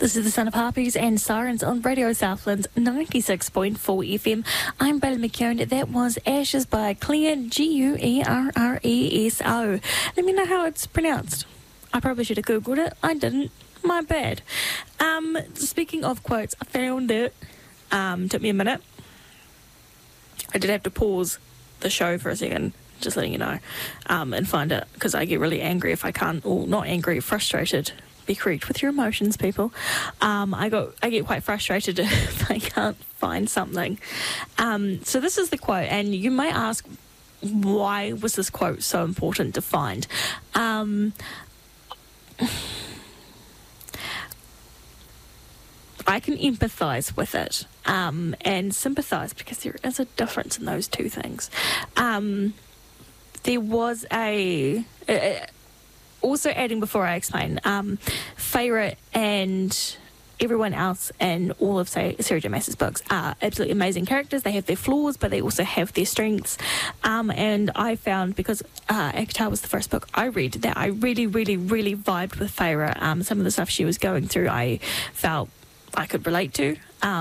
This is the Son of Harpies and Sirens on Radio Southlands 96.4 FM. I'm Bella McKeown. That was Ashes by Clear, Guerreso. Let me know how it's pronounced. I probably should have Googled it. I didn't. My bad. Speaking of quotes, I found it. Took me a minute. I did have to pause the show for a second, just letting you know, and find it, because I get really angry if I can't, or not angry, frustrated. Be correct with your emotions, people. I get quite frustrated if I can't find something. So this is the quote, and you may ask, why was this quote so important to find? I can empathise with it and sympathise, because there is a difference in those two things. There was also adding before I explain, Feyre and everyone else in all of Sarah J. Maas's books are absolutely amazing characters. They have their flaws, but they also have their strengths. And I found, because ACOTAR was the first book I read, that I really, really, really vibed with Feyre. Some of the stuff she was going through, I felt I could relate to.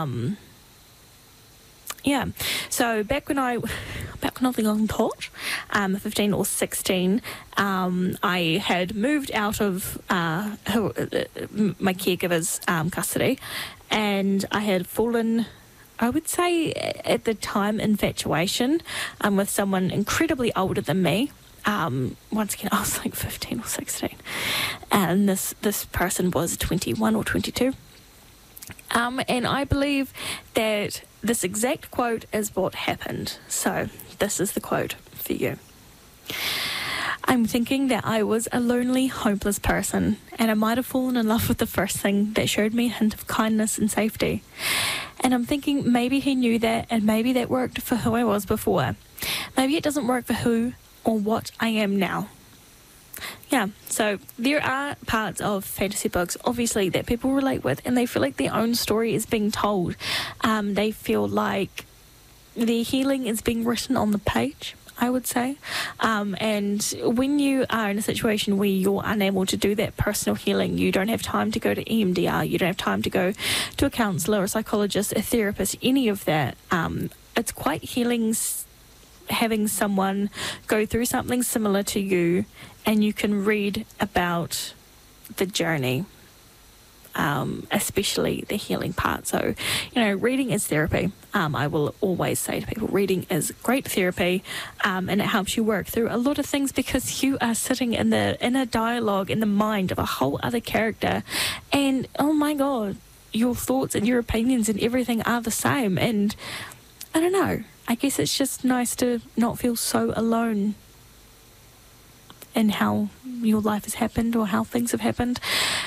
Yeah, so back when I was on tot, 15 or 16, I had moved out of my caregiver's custody, and I had fallen, I would say at the time, infatuation with someone incredibly older than me. Once again, I was like 15 or 16, and this person was 21 or 22. And I believe that this exact quote is what happened. So this is the quote for you. I'm thinking that I was a lonely, hopeless person, and I might have fallen in love with the first thing that showed me a hint of kindness and safety. And I'm thinking maybe he knew that, and maybe that worked for who I was before. Maybe it doesn't work for who or what I am now. Yeah, so there are parts of fantasy books, obviously, that people relate with, and they feel like their own story is being told. They feel like their healing is being written on the page, I would say. And when you are in a situation where you're unable to do that personal healing, you don't have time to go to EMDR, you don't have time to go to a counsellor, a psychologist, a therapist, any of that. It's quite healing having someone go through something similar to you, and you can read about the journey, especially the healing part. So, reading is therapy. I will always say to people, reading is great therapy, and it helps you work through a lot of things, because you are sitting in the inner dialogue in the mind of a whole other character, and oh my God, your thoughts and your opinions and everything are the same. And I don't know, I guess it's just nice to not feel so alone in how your life has happened or how things have happened.